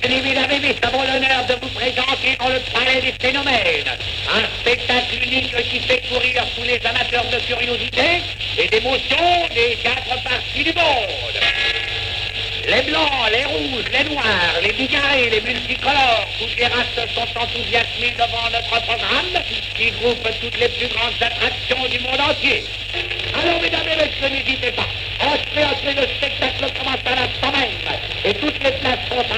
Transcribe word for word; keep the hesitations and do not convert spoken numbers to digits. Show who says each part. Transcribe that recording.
Speaker 1: Vous avez vu, c'est mon honneur de vous présenter dans le palais des phénomènes un spectacle unique qui fait courir tous les amateurs de curiosité et d'émotion des quatre parties du monde. Les blancs, les rouges, les noirs, les bigarrés, les multicolores, toutes les races sont enthousiasmées devant notre programme qui groupe toutes les plus grandes attractions du monde entier. Alors, mesdames et messieurs, n'hésitez pas. Entrez, entrez, le spectacle commence à l'instant même et toutes les places sont